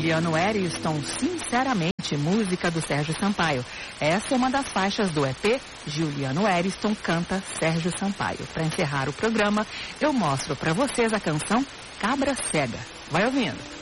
Juliano Eriston, Sinceramente, música do Sérgio Sampaio. Essa é uma das faixas do EP Juliano Eriston canta Sérgio Sampaio. Para encerrar o programa, eu mostro para vocês a canção Cabra Cega. Vai ouvindo.